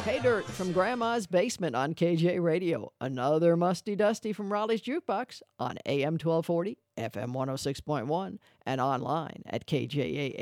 Pay Dirt from Grandma's Basement on KJ Radio. Another Musty Dusty from Raleigh's Jukebox on AM 1240, FM 106.1, and online at KJA